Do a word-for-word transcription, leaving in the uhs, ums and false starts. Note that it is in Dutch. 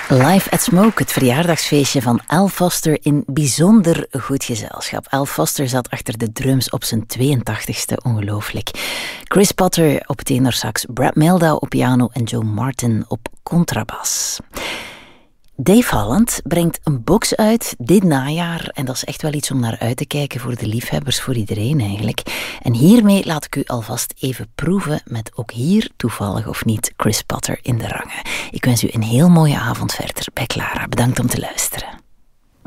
Live at Smoke, het verjaardagsfeestje van Al Foster in bijzonder goed gezelschap. Al Foster zat achter de drums op zijn tweeëntachtigste, ongelooflijk. Chris Potter op tenorsax, Brad Mehldau op piano en Joe Martin op contrabas. Dave Holland brengt een box uit dit najaar en dat is echt wel iets om naar uit te kijken voor de liefhebbers, voor iedereen eigenlijk. En hiermee laat ik u alvast even proeven met ook hier, toevallig of niet, Chris Potter in de rangen. Ik wens u een heel mooie avond verder bij Clara. Bedankt om te luisteren.